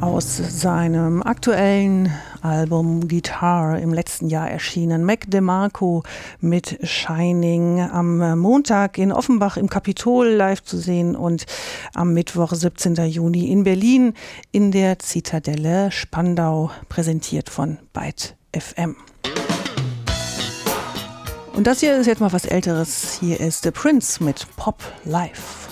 aus seinem aktuellen Album Guitar im letzten Jahr erschienen. Mac DeMarco mit Shining, am Montag in Offenbach im Kapitol live zu sehen und am Mittwoch, 17. Juni in Berlin in der Zitadelle Spandau, präsentiert von Byte FM. Und das hier ist jetzt mal was Älteres. Hier ist The Prince mit Pop Life.